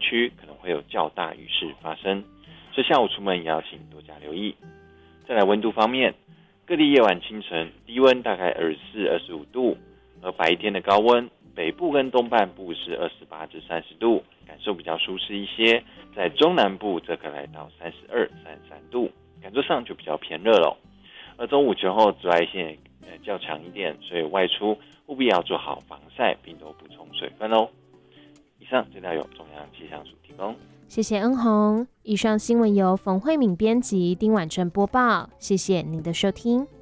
区可能会有较大雨势发生，所以下午出门也要请多加留意。再来温度方面，各地夜晚清晨低温大概24、25度，而白天的高温，北部跟东半部是28至30度，感受比较舒适一些。在中南部则可来到32、33度，感受上就比较偏热了。而中午前后紫外线较强一点，所以外出务必要做好防晒，并多补充水分哦。以上资料由中央气象署提供。 谢谢恩宏。以上新闻由冯慧敏编辑，丁婉珍播报。谢谢您的收听。